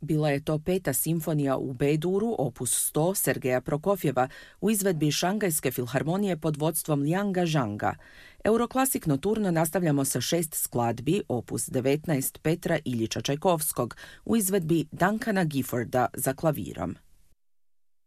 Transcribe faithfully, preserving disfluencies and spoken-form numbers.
Bila je to peta simfonija u B-duru, opus sto Sergeja Prokofjeva, u izvedbi Šangajske filharmonije pod vodstvom Lianga Zhanga. Euroklasik Noturno nastavljamo sa šest skladbi, opus devetnaest Petra Iljiča Čajkovskog, u izvedbi Duncana Gifforda za klavirom.